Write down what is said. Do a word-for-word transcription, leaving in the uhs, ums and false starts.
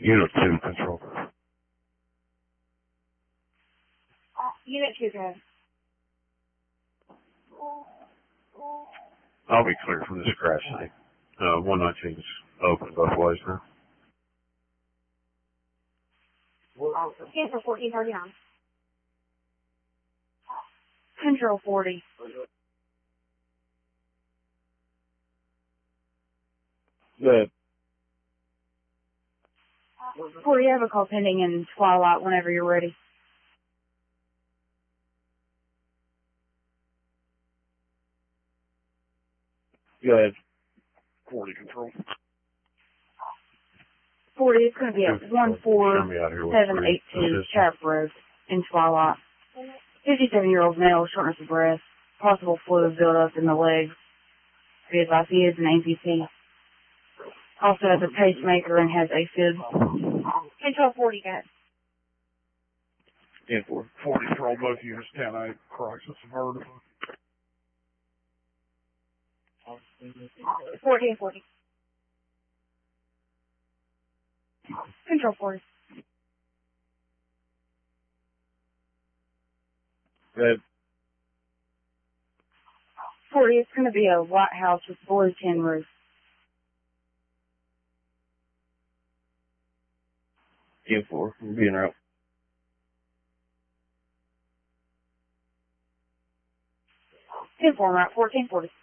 Unit two, control. Unit two, go ahead. I'll be clear from this crash site. Uh, one nineteen is open both ways now. Cancel fourteen thirty-nine. Control forty. Good. forty, you have a call pending in Twilight whenever you're ready. Go ahead. forty, control. forty, it's going to be at one four seven eight two Chap Road in Twilight. fifty-seven-year-old male, shortness of breath, possible fluid buildup in the legs. Be advised he is an amputee. Also has a pacemaker and has AFib. Control forty, guys. ten four. forty, control both units, ten eight, crisis averted. fourteen forty. Control forty. Good. forty, it's going to be a white house with blue tin roof. ten four, we'll be en route. ten four, right, fourteen forty.